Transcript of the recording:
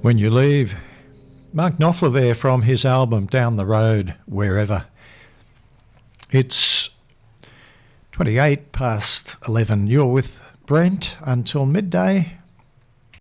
When You Leave. Mark Knopfler there from his album Down the Road, Wherever. It's 28 past 11. You're with Brent until midday.